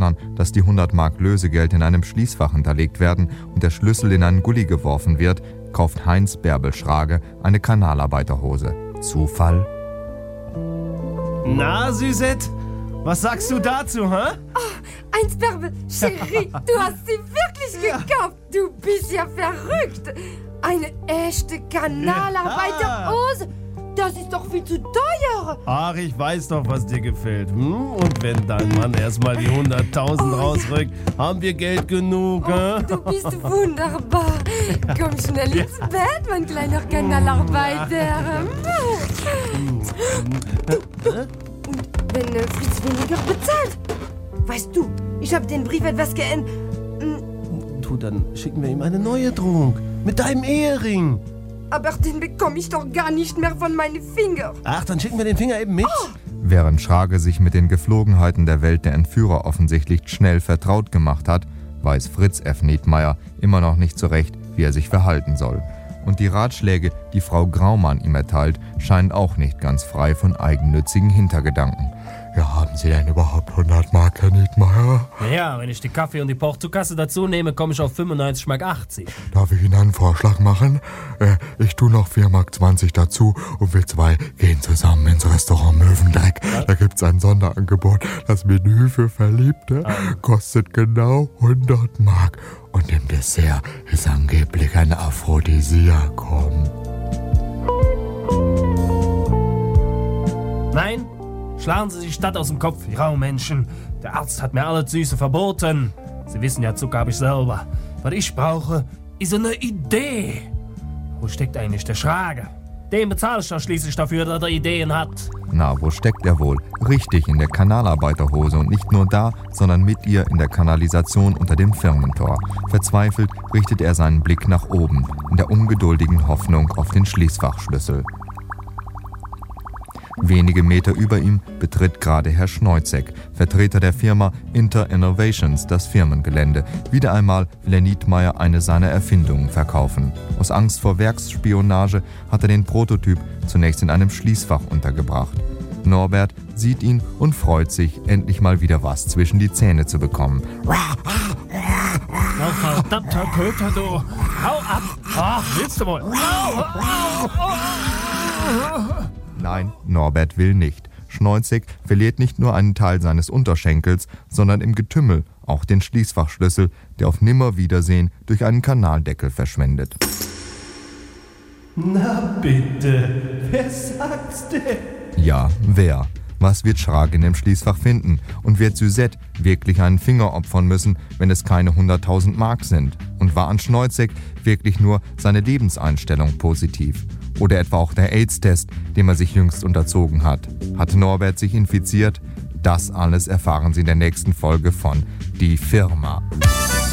daran, dass die 100 Mark Lösegeld in einem Schließfach hinterlegt werden und der Schlüssel in einen Gully geworfen wird, kauft Heinz Bärbel Schrage eine Kanalarbeiterhose. Zufall? Na, Suzette, was sagst du dazu, hä? Oh, 1 Bärbel, Chérie, du hast sie wirklich gekauft. Du bist ja verrückt. Eine echte Kanalarbeiterhose. Das ist doch viel zu teuer. Ach, ich weiß doch, was dir gefällt. Und wenn dein Mann erstmal die 100.000 rausrückt, haben wir Geld genug, hä? Du bist wunderbar. Komm schnell ins Bett, mein kleiner Kanalarbeiter. Und wenn Fritz weniger bezahlt, weißt du, ich habe den Brief etwas geändert. Du, dann schicken wir ihm eine neue Drohung. Mit deinem Ehering. Aber den bekomme ich doch gar nicht mehr von meinen Fingern. Ach, dann schicken wir den Finger eben mit. Während Schrage sich mit den Geflogenheiten der Welt der Entführer offensichtlich schnell vertraut gemacht hat, weiß Fritz F. Niedmeyer immer noch nicht so recht, wie er sich verhalten soll. Und die Ratschläge, die Frau Graumann ihm erteilt, scheinen auch nicht ganz frei von eigennützigen Hintergedanken. Ja, haben Sie denn überhaupt 100 Mark, Herr Niedmeyer? Ja, wenn ich die Kaffee und die Portokasse dazu nehme, komme ich auf 95,80 Mark. Darf ich Ihnen einen Vorschlag machen? Ich tue noch 4,20 Mark dazu und wir zwei gehen zusammen ins Restaurant Möwendreck. Ja? Da gibt's ein Sonderangebot. Das Menü für Verliebte kostet genau 100 Mark. Und im Dessert ist angeblich ein Aphrodisiakum. Nein? Schlagen Sie die Stadt aus dem Kopf, die Raumenschen. Der Arzt hat mir alles Süße verboten. Sie wissen ja, Zucker habe ich selber. Was ich brauche, ist eine Idee. Wo steckt eigentlich der Schrage? Den bezahle ich doch schließlich dafür, dass er Ideen hat. Na, wo steckt er wohl? Richtig, in der Kanalarbeiterhose und nicht nur da, sondern mit ihr in der Kanalisation unter dem Firmentor. Verzweifelt richtet er seinen Blick nach oben, in der ungeduldigen Hoffnung auf den Schließfachschlüssel. Wenige Meter über ihm betritt gerade Herr Schneuzek, Vertreter der Firma Inter Innovations, das Firmengelände. Wieder einmal will Herr Niedmeyer eine seiner Erfindungen verkaufen. Aus Angst vor Werksspionage hat er den Prototyp zunächst in einem Schließfach untergebracht. Norbert sieht ihn und freut sich, endlich mal wieder was zwischen die Zähne zu bekommen. Na, verdammter Köter, du! Hau ab! Ach, willst du wohl? Nein, Norbert will nicht. Schneuzig verliert nicht nur einen Teil seines Unterschenkels, sondern im Getümmel auch den Schließfachschlüssel, der auf Nimmerwiedersehen durch einen Kanaldeckel verschwindet. Na bitte, wer sagt's denn? Ja, wer? Was wird Schrage in dem Schließfach finden? Und wird Suzette wirklich einen Finger opfern müssen, wenn es keine 100.000 Mark sind? Und war an Schneuzig wirklich nur seine Lebenseinstellung positiv? Oder etwa auch der AIDS-Test, dem er sich jüngst unterzogen hat? Hat Norbert sich infiziert? Das alles erfahren Sie in der nächsten Folge von Die Firma.